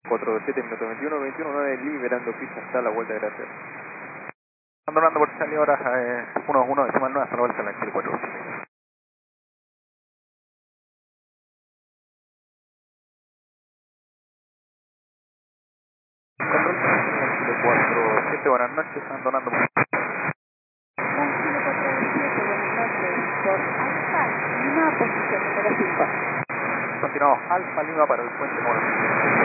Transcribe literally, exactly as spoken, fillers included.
cuatro dos siete, minuto veintiuno, veintiuno nueve, liberando pista hasta la vuelta de gracias. Abandonando por salir ahora eh, uno uno decimal nueve hasta la vuelta en la Excel cuatro dos siete. Control cuatro siete, buenas noches, abandonando por... Tranquilo cuatro dos siete, buenas noches. Por Alfa Lima, posición número cinco. Continuamos, Alfa Lima para el puente número cinco.